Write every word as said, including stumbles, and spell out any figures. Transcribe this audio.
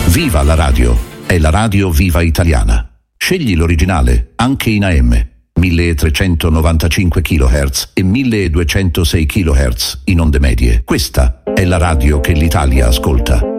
Viva la radio! È la radio Viva Italiana. Scegli l'originale, anche in A M, milletrecentonovantacinque chilohertz e milleduecentosei chilohertz in onde medie. Questa è la radio che l'Italia ascolta.